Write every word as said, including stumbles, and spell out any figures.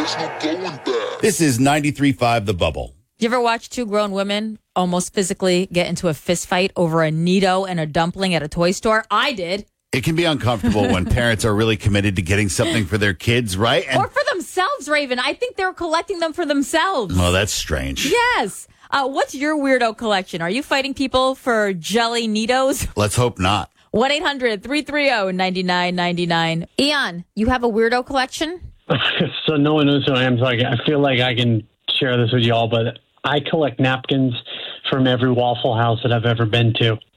There's no going back. This is ninety-three point five The Bubble. You ever watch two grown women almost physically get into a fist fight over a Neato and a dumpling at a toy store? I did. It can be uncomfortable when parents are really committed to getting something for their kids, right? And, Or for themselves, Raven. I think they're collecting them for themselves. well, that's strange. Yes. Uh, what's your weirdo collection? Are you fighting people for jelly Neatos? Let's hope not. one eight hundred three three zero nine nine nine nine. Eon, you have a weirdo collection? So no one knows who I am, so I, I feel like I can share this with y'all, but I collect napkins from every Waffle House that I've ever been to.